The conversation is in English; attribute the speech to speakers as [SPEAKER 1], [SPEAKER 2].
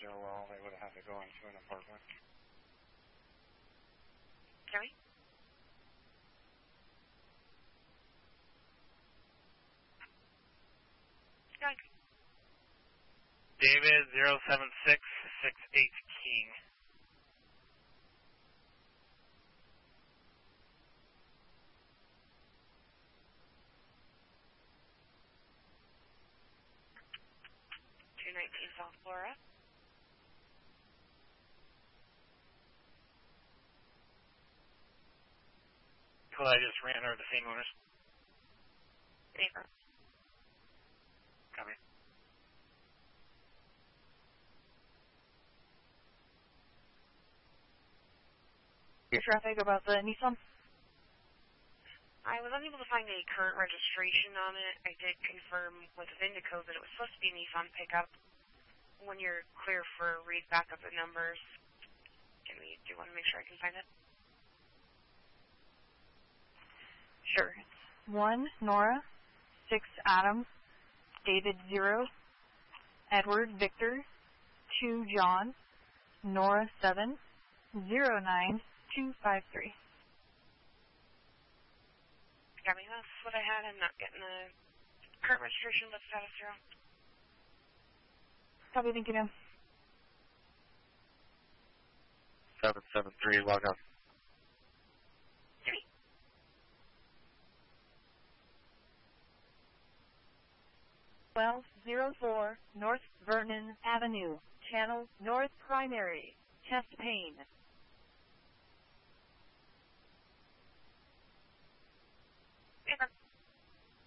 [SPEAKER 1] go well, they would have had to go into an apartment.
[SPEAKER 2] Joey? Go ahead.
[SPEAKER 3] David 07668 King.
[SPEAKER 2] South Florida.
[SPEAKER 3] Cool, I just ran over the same owners.
[SPEAKER 2] Paper.
[SPEAKER 3] Copy.
[SPEAKER 4] Your traffic about the Nissan?
[SPEAKER 2] I was unable to find a current registration on it. I did confirm with Vindico that it was supposed to be a Nissan pickup. When you're clear for read back up the numbers, do you want to make sure I can find it?
[SPEAKER 4] Sure. 1, Nora. 6, Adam. David 0. Edward Victor. 2, John. Nora 7. 09253.
[SPEAKER 2] Gabby, that's what I had. I'm not getting the current registration, but status 0.
[SPEAKER 4] Copy, thank you, ma'am.
[SPEAKER 1] 773, log on.
[SPEAKER 4] 1204 North Vernon Avenue, Channel North Primary, Chest Pain.